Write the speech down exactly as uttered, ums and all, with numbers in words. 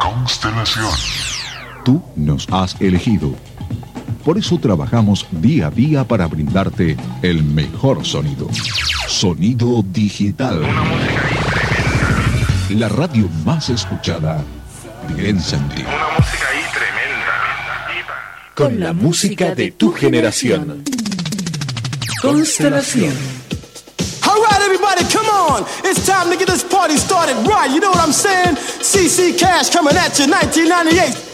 Constelación. Tú nos has elegido. Por eso trabajamos día a día para brindarte el mejor sonido. Sonido digital. Una música ahí tremenda. La radio más escuchada. Piensa en ti. Una música ahí tremenda. Con la música de tu generación. Constelación. All right, everybody, come on. It's time to get this party started right. You know what I'm saying? C C Cash coming at you, nineteen ninety-eight.